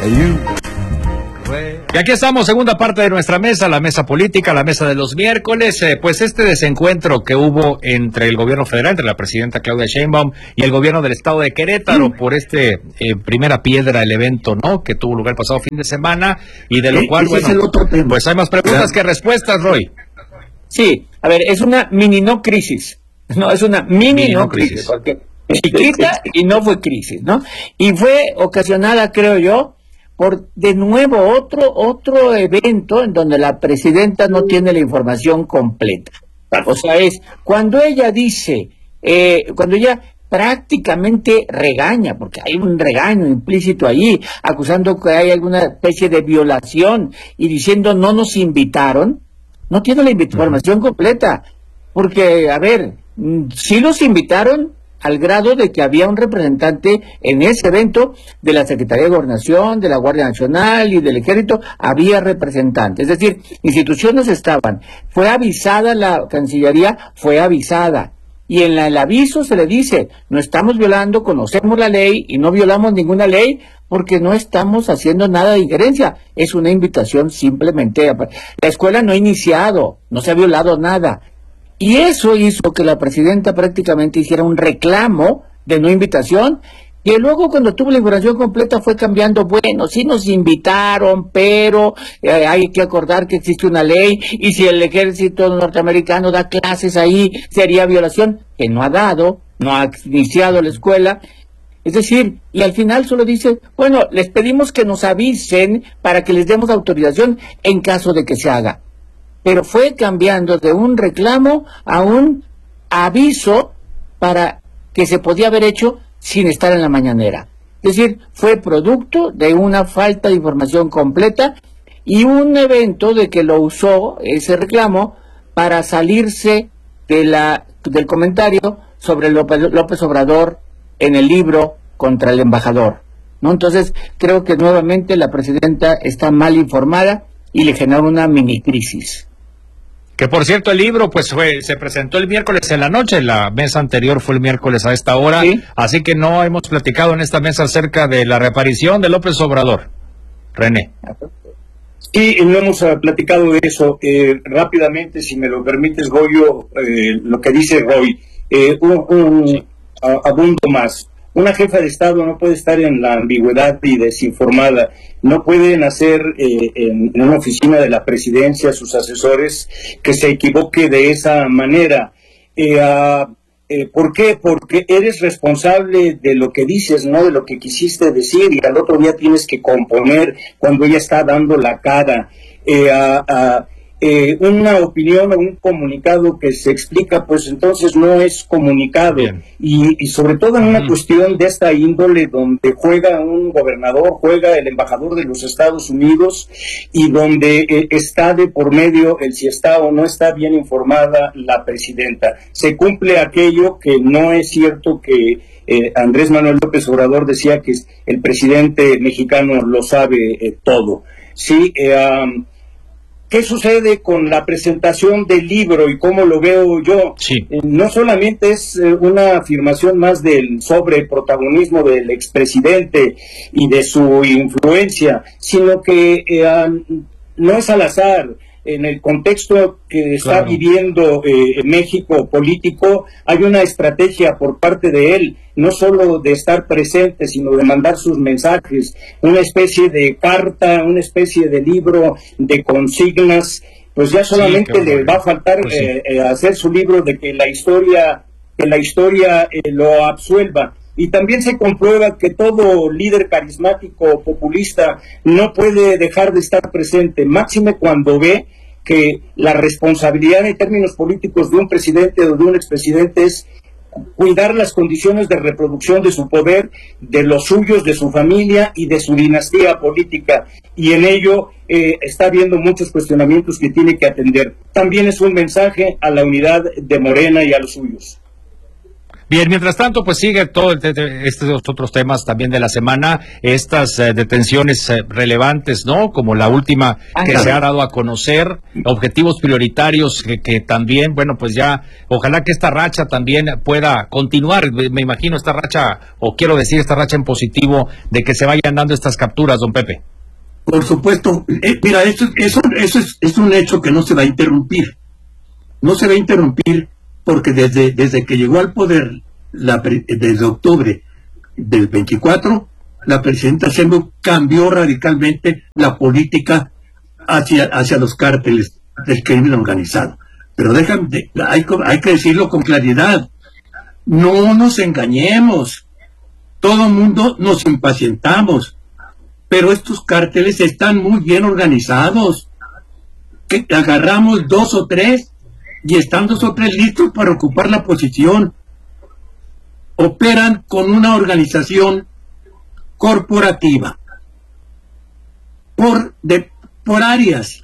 Y aquí estamos, segunda parte de nuestra mesa, la mesa política, la mesa de los miércoles. Pues este desencuentro que hubo entre el gobierno federal, entre la presidenta Claudia Sheinbaum y el gobierno del estado de Querétaro por primera piedra, el evento, ¿no?, que tuvo lugar el pasado fin de semana, y de lo cual, bueno, pues hay más preguntas que respuestas, Roy. Sí, a ver, es una mini no crisis, no, es una mini no crisis, porque chiquita y no fue crisis, ¿no? Y fue ocasionada, creo yo, por de nuevo otro evento en donde la presidenta no tiene la información completa. O sea, es cuando ella dice, cuando ella prácticamente regaña, porque hay un regaño implícito allí, acusando que hay alguna especie de violación y diciendo no nos invitaron, no tiene la información completa, porque, a ver, sí los invitaron al grado de que había un representante en ese evento de la Secretaría de Gobernación, de la Guardia Nacional y del Ejército, había representantes, es decir, instituciones estaban. Fue avisada la Cancillería, fue avisada, y en el aviso se le dice, no estamos violando, conocemos la ley y no violamos ninguna ley porque no estamos haciendo nada de injerencia, es una invitación simplemente. La escuela no ha iniciado, no se ha violado nada. Y eso hizo que la presidenta prácticamente hiciera un reclamo de no invitación, y luego cuando tuvo la información completa fue cambiando, bueno, sí nos invitaron, pero hay que acordar que existe una ley, y si el ejército norteamericano da clases ahí, sería violación, que no ha dado, no ha iniciado la escuela. Es decir, y al final solo dice, bueno, les pedimos que nos avisen para que les demos autorización en caso de que se haga. Pero fue cambiando de un reclamo a un aviso para que se podía haber hecho sin estar en la mañanera. Es decir, fue producto de una falta de información completa y un evento de que lo usó ese reclamo para salirse del comentario sobre López Obrador en el libro contra el embajador, ¿no? Entonces, creo que nuevamente la presidenta está mal informada y le generó una mini crisis. Que por cierto, el libro pues se presentó el miércoles en la noche, la mesa anterior fue el miércoles a esta hora, ¿sí? Así que no hemos platicado en esta mesa acerca de la reaparición de López Obrador. René. Sí, no hemos platicado de eso. Rápidamente, si me lo permites, Goyo, lo que dice Roy, abundo más. Una jefa de Estado no puede estar en la ambigüedad y desinformada. No pueden hacer en una oficina de la presidencia sus asesores que se equivoque de esa manera. ¿Por qué? Porque eres responsable de lo que dices, no de lo que quisiste decir, y al otro día tienes que componer cuando ella está dando la cara. Una opinión o un comunicado que se explica, pues entonces no es comunicado. Y sobre todo en una cuestión de esta índole donde juega un gobernador, juega el embajador de los Estados Unidos, y donde está de por medio el si está o no está bien informada la presidenta. Se cumple aquello que no es cierto, que Andrés Manuel López Obrador decía que el presidente mexicano lo sabe todo. Sí, ¿qué sucede con la presentación del libro y cómo lo veo yo? Sí. No solamente es una afirmación más del sobreprotagonismo del expresidente y de su influencia, sino que no es al azar. En el contexto que está viviendo México político, hay una estrategia por parte de él, no solo de estar presente, sino de mandar sus mensajes, una especie de carta, una especie de libro de consignas. Pues ya solamente le va a faltar hacer su libro de que la historia lo absuelva. Y también se comprueba que todo líder carismático populista no puede dejar de estar presente, máxime cuando ve que la responsabilidad en términos políticos de un presidente o de un expresidente es cuidar las condiciones de reproducción de su poder, de los suyos, de su familia y de su dinastía política. Y en ello está habiendo muchos cuestionamientos que tiene que atender. También es un mensaje a la unidad de Morena y a los suyos. Bien, mientras tanto, pues sigue todo estos otros temas también de la semana, estas detenciones relevantes, ¿no? Como la última que se ha dado a conocer, objetivos prioritarios que también, bueno, pues ya, ojalá que esta racha también pueda continuar, me imagino esta racha, o quiero decir esta racha en positivo, de que se vayan dando estas capturas, don Pepe. Por supuesto, mira, eso es un hecho que no se va a interrumpir. No se va a interrumpir porque desde que llegó al poder, desde octubre del 24, la presidenta Sheinbaum cambió radicalmente la política hacia los cárteles del crimen organizado. Pero hay que decirlo con claridad. No nos engañemos. Todo el mundo nos impacientamos. Pero estos cárteles están muy bien organizados. Que agarramos 2 o 3 y están 2 o 3 listos para ocupar la posición. Operan con una organización corporativa por áreas.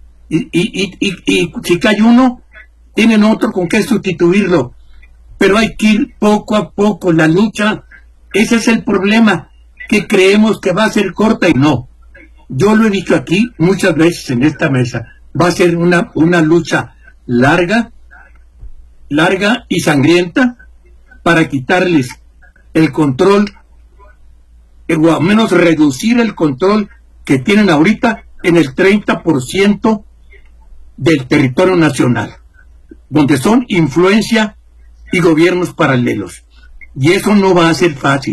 Y si cae uno, tienen otro con que sustituirlo. Pero hay que ir poco a poco. La lucha, ese es el problema, que creemos que va a ser corta y no. Yo lo he dicho aquí muchas veces en esta mesa, va a ser una lucha larga y sangrienta para quitarles el control, o al menos reducir el control que tienen ahorita en el 30% del territorio nacional, donde son influencia y gobiernos paralelos. Y eso no va a ser fácil.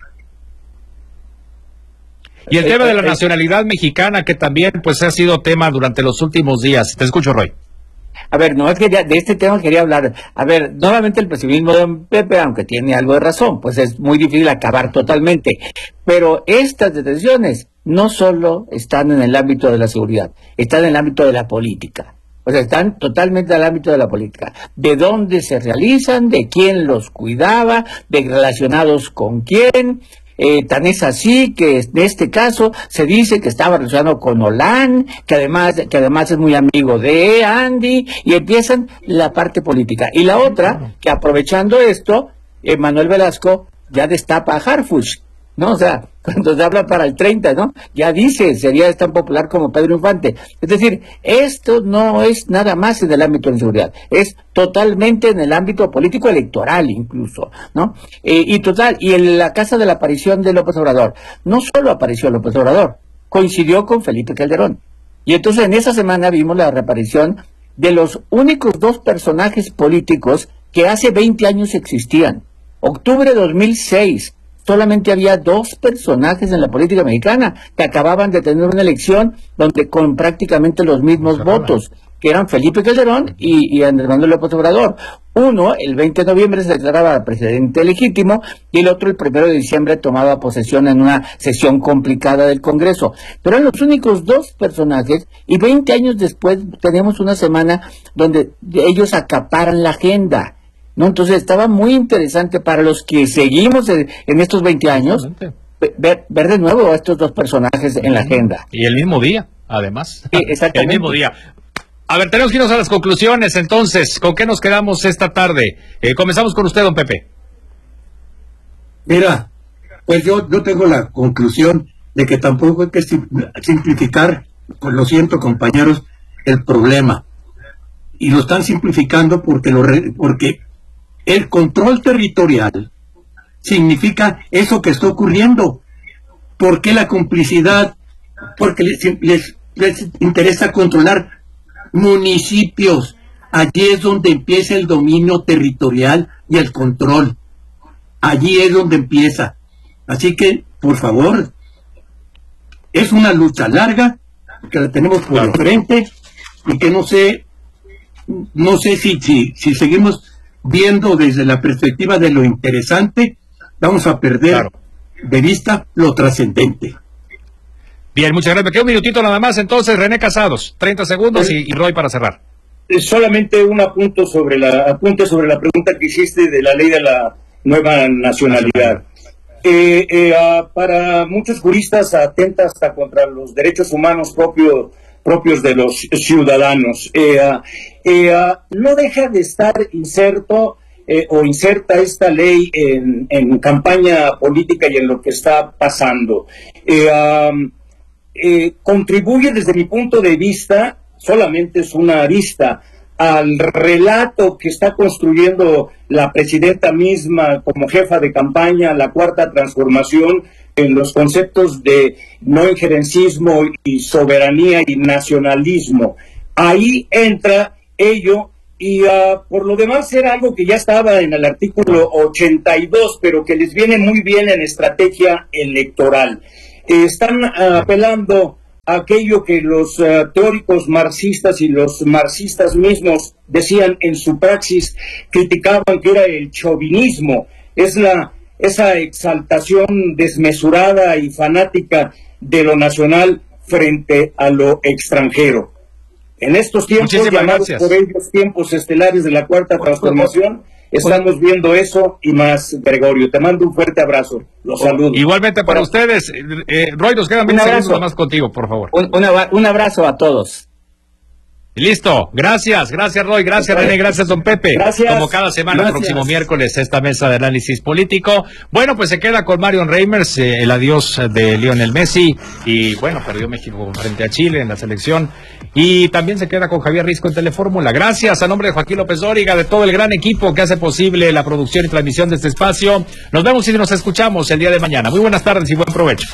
Y el tema de la nacionalidad mexicana, que también pues ha sido tema durante los últimos días. Te escucho, Roy. A ver, no es que de este tema quería hablar. A ver, nuevamente el pesimismo de don Pepe, aunque tiene algo de razón, pues es muy difícil acabar totalmente. Pero estas detenciones no solo están en el ámbito de la seguridad, están en el ámbito de la política. O sea, están totalmente al ámbito de la política. De dónde se realizan, de quién los cuidaba, de relacionados con quién. Tan es así que en este caso se dice que estaba relacionado con Olan, que además es muy amigo de Andy, y empiezan la parte política. Y la otra, que aprovechando esto, Manuel Velasco ya destapa a Harfuch, ¿no? O sea, cuando se habla para el 30, ¿no? Ya dice, sería tan popular como Pedro Infante. Es decir, esto no es nada más en el ámbito de seguridad, es totalmente en el ámbito político electoral incluso, ¿no? Y en la casa de la aparición de López Obrador, no solo apareció López Obrador, coincidió con Felipe Calderón. Y entonces en esa semana vimos la reaparición de los únicos 2 personajes políticos que hace 20 años existían. Octubre de 2006. Solamente había 2 personajes en la política mexicana que acababan de tener una elección donde con prácticamente los mismos votos, que eran Felipe Calderón y Andrés Manuel López Obrador. Uno, el 20 de noviembre, se declaraba presidente legítimo, y el otro, el 1 de diciembre, tomaba posesión en una sesión complicada del Congreso. Pero eran los únicos 2 personajes, y 20 años después tenemos una semana donde ellos acaparan la agenda, ¿no? Entonces estaba muy interesante para los que seguimos en estos 20 años ver de nuevo a estos 2 personajes en la agenda. Y el mismo día, además. Sí, exactamente. El mismo día. A ver, tenemos que irnos a las conclusiones, entonces. ¿Con qué nos quedamos esta tarde? Comenzamos con usted, don Pepe. Mira, pues yo tengo la conclusión de que tampoco hay que simplificar, pues lo siento, compañeros, el problema. Y lo están simplificando porque el control territorial significa eso que está ocurriendo. ¿Por qué la complicidad? Porque les interesa controlar municipios. Allí es donde empieza el dominio territorial y el control. Allí es donde empieza. Así que, por favor, es una lucha larga que la tenemos por el frente y que no sé si seguimos viendo desde la perspectiva de lo interesante, vamos a perder de vista lo trascendente. Bien, muchas gracias. Me queda un minutito nada más, entonces, René Casados, 30 segundos y Roy para cerrar. Solamente un apunte sobre la pregunta que hiciste de la ley de la nueva nacionalidad. Para muchos juristas atenta hasta contra los derechos humanos propios de los ciudadanos. No deja de estar inserto o inserta esta ley en campaña política y en lo que está pasando. Contribuye desde mi punto de vista, solamente es una arista, al relato que está construyendo la presidenta misma como jefa de campaña, la Cuarta Transformación, en los conceptos de no injerencismo y soberanía y nacionalismo. Ahí entra ello y por lo demás era algo que ya estaba en el artículo 82, pero que les viene muy bien en estrategia electoral. Están apelando a aquello que los teóricos marxistas y los marxistas mismos decían en su praxis, criticaban, que era el chauvinismo, esa exaltación desmesurada y fanática de lo nacional frente a lo extranjero. En estos tiempos, llamados por ellos tiempos estelares de la Cuarta Transformación, estamos viendo eso y más. Gregorio, te mando un fuerte abrazo. Los saludo. Igualmente para ustedes. Roy, nos quedan 20 segundos más contigo, por favor. Un abrazo a todos. Listo, gracias Roy, gracias René, gracias don Pepe. Gracias. Como cada semana, el próximo miércoles, esta mesa de análisis político. Bueno, pues se queda con Marion Reimers, el adiós de Lionel Messi, y bueno, perdió México frente a Chile en la selección, y también se queda con Javier Risco en Telefórmula. Gracias a nombre de Joaquín López Dóriga, de todo el gran equipo que hace posible la producción y transmisión de este espacio. Nos vemos y nos escuchamos el día de mañana. Muy buenas tardes y buen provecho.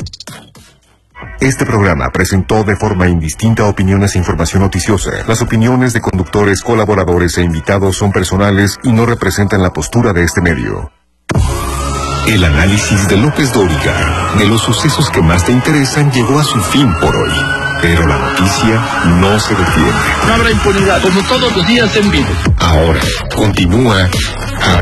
Este programa presentó de forma indistinta opiniones e información noticiosa. Las opiniones de conductores, colaboradores e invitados son personales y no representan la postura de este medio. El análisis de López Dóriga de los sucesos que más te interesan llegó a su fin por hoy. Pero la noticia no se detiene. No habrá impunidad, como todos los días en vivo. Ahora, continúa